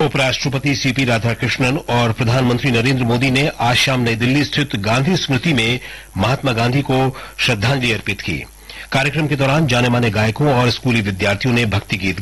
उपराष्ट्रपति सीपी राधाकृष्णन और प्रधानमंत्री नरेंद्र मोदी ने आज शाम नई दिल्ली स्थित गांधी स्मृति में महात्मा गांधी को श्रद्धांजलि अर्पित की। कार्यक्रम के दौरान जाने माने गायकों और स्कूली विद्यार्थियों ने भक्ति गीत